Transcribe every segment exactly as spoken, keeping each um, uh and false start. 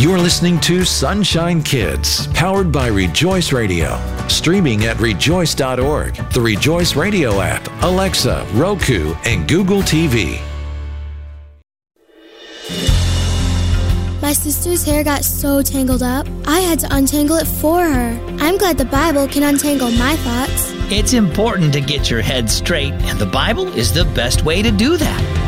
You're listening to Sunshine Kids, powered by Rejoice Radio. Streaming at rejoice dot org, the Rejoice Radio app, Alexa, Roku, and Google T V. My sister's hair got so tangled up, I had to untangle it for her. I'm glad the Bible can untangle my thoughts. It's important to get your head straight, and the Bible is the best way to do that.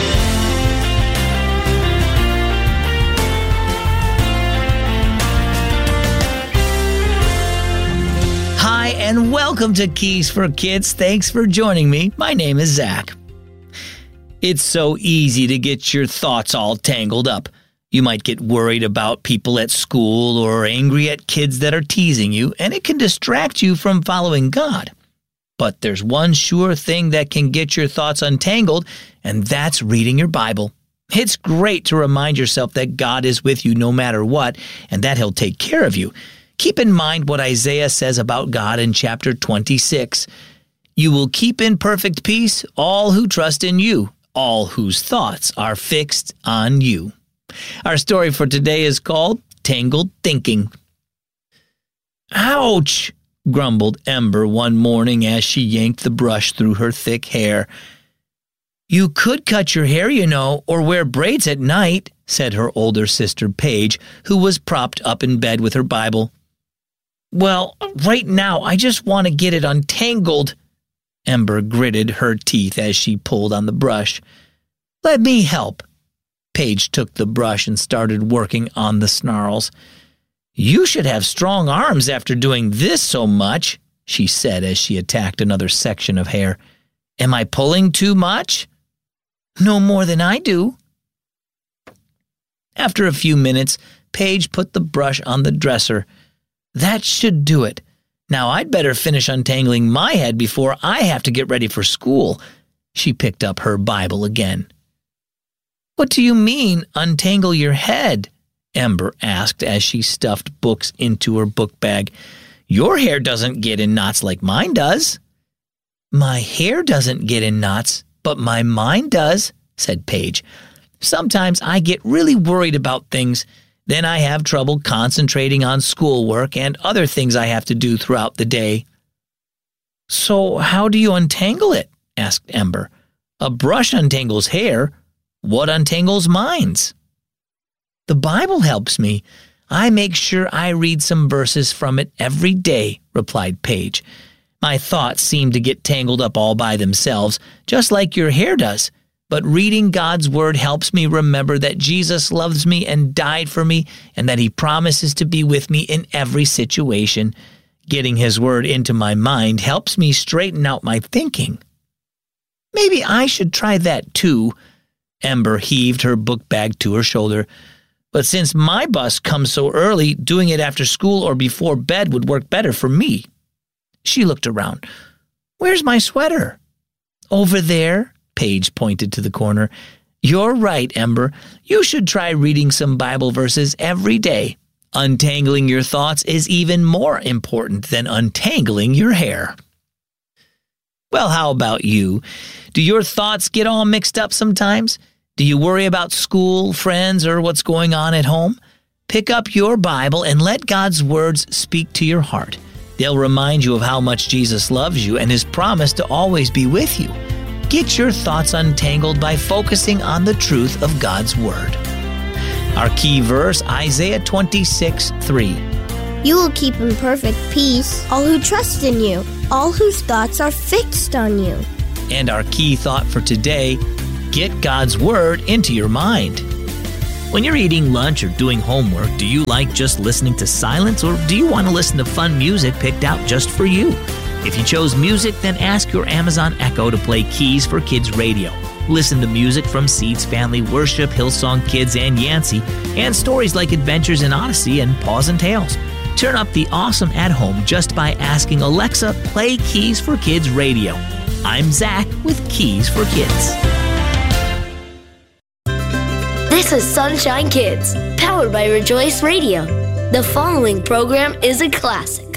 Hi, and welcome to Keys for Kids. Thanks for joining me. My name is Zach. It's so easy to get your thoughts all tangled up. You might get worried about people at school or angry at kids that are teasing you, and it can distract you from following God. But there's one sure thing that can get your thoughts untangled, and that's reading your Bible. It's great to remind yourself that God is with you no matter what, and that He'll take care of you. Keep in mind what Isaiah says about God in chapter twenty-six. You will keep in perfect peace all who trust in you, all whose thoughts are fixed on you. Our story for today is called Tangled Thinking. Ouch, grumbled Ember one morning as she yanked the brush through her thick hair. You could cut your hair, you know, or wear braids at night, said her older sister Paige, who was propped up in bed with her Bible. Well, right now, I just want to get it untangled. Ember gritted her teeth as she pulled on the brush. Let me help. Paige took the brush and started working on the snarls. You should have strong arms after doing this so much, she said as she attacked another section of hair. Am I pulling too much? No more than I do. After a few minutes, Paige put the brush on the dresser. That should do it. Now I'd better finish untangling my head before I have to get ready for school. She picked up her Bible again. What do you mean, untangle your head? Ember asked as she stuffed books into her book bag. Your hair doesn't get in knots like mine does. My hair doesn't get in knots, but my mind does, said Paige. Sometimes I get really worried about things. Then I have trouble concentrating on schoolwork and other things I have to do throughout the day. So how do you untangle it? Asked Ember. A brush untangles hair. What untangles minds? The Bible helps me. I make sure I read some verses from it every day, replied Paige. My thoughts seem to get tangled up all by themselves, just like your hair does. But reading God's Word helps me remember that Jesus loves me and died for me, and that He promises to be with me in every situation. Getting His Word into my mind helps me straighten out my thinking. Maybe I should try that too. Ember heaved her book bag to her shoulder. But since my bus comes so early, doing it after school or before bed would work better for me. She looked around. Where's my sweater? Over there. Paige pointed to the corner. You're right, Ember. You should try reading some Bible verses every day. Untangling your thoughts is even more important than untangling your hair. Well, how about you? Do your thoughts get all mixed up sometimes? Do you worry about school, friends, or what's going on at home? Pick up your Bible and let God's words speak to your heart. They'll remind you of how much Jesus loves you and His promise to always be with you. Get your thoughts untangled by focusing on the truth of God's Word. Our key verse, Isaiah twenty-six three. You will keep in perfect peace all who trust in you, all whose thoughts are fixed on you. And our key thought for today, get God's Word into your mind. When you're eating lunch or doing homework, do you like just listening to silence, or do you want to listen to fun music picked out just for you? If you chose music, then ask your Amazon Echo to play Keys for Kids Radio. Listen to music from Seeds Family Worship, Hillsong Kids, and Yancey, and stories like Adventures in Odyssey and Paws and Tales. Turn up the awesome at home just by asking Alexa, play Keys for Kids Radio. I'm Zach with Keys for Kids. This is Sunshine Kids, powered by Rejoice Radio. The following program is a classic.